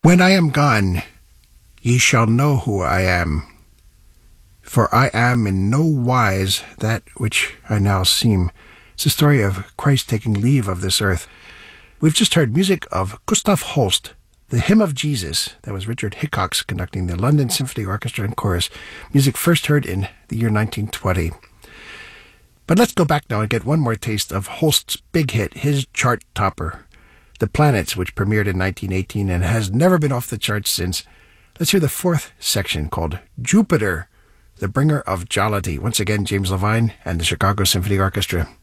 When I am gone, ye shall know who I am, for I am in no wise that which I now seem. It's the story of Christ taking leave of this earth. We've just heard music of Gustav Holst, The Hymn of Jesus. That was Richard Hickox conducting the London Symphony Orchestra and Chorus. Music first heard in the year 1920. But let's go back now and get one more taste of Holst's big hit, his chart topper, The Planets, which premiered in 1918 and has never been off the charts since. Let's hear the fourth section called Jupiter, the Bringer of Jollity. Once again, James Levine and the Chicago Symphony Orchestra.